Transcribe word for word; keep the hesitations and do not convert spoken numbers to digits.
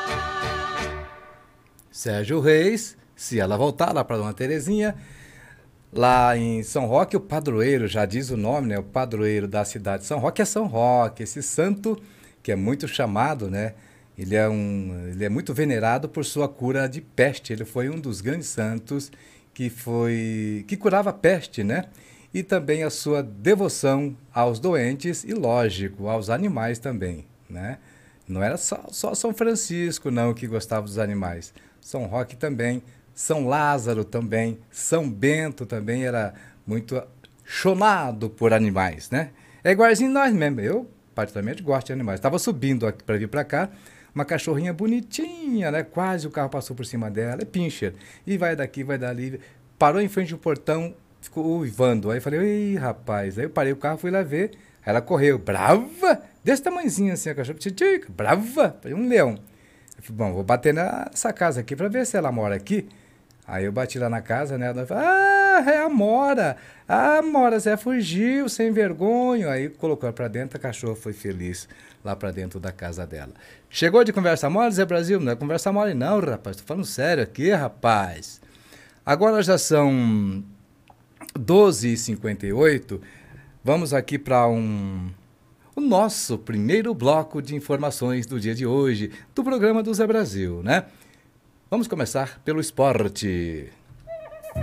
Sérgio Reis, se ela voltar lá para Dona Terezinha, lá em São Roque, o padroeiro, já diz o nome, né? O padroeiro da cidade de São Roque é São Roque, esse santo que é muito chamado, né? Ele é, um, ele é muito venerado por sua cura de peste. Ele foi um dos grandes santos que foi que curava a peste, né? E também a sua devoção aos doentes e, lógico, aos animais também, né? Não era só, só São Francisco, não, que gostava dos animais. São Roque também, São Lázaro também, São Bento também era muito chonado por animais, né? É igualzinho nós mesmo. Eu, particularmente, gosto de animais. Estava subindo aqui para vir para cá, uma cachorrinha bonitinha, né? Quase o carro passou por cima dela, é pincher. E vai daqui, vai dali. Parou em frente do portão, ficou uivando. Aí eu falei, ei, rapaz. Aí eu parei o carro, fui lá ver. Aí ela correu, brava, desse tamanhozinho assim, a cachorra, tchitica, brava, um leão. Eu falei, bom, vou bater nessa casa aqui pra ver se ela mora aqui. Aí eu bati lá na casa, né? Ela falou, ah, é a Mora. Ah, Mora, Zé fugiu, sem vergonha. Aí colocou ela pra dentro, a cachorra foi feliz lá pra dentro da casa dela. Chegou de conversa mole, Zé Brasil? Não é conversa mole não, rapaz. Tô falando sério aqui, rapaz. Agora já são doze e cinquenta e oito. Vamos aqui para um... o nosso primeiro bloco de informações do dia de hoje, do programa do Zé Brasil, né? Vamos começar pelo esporte.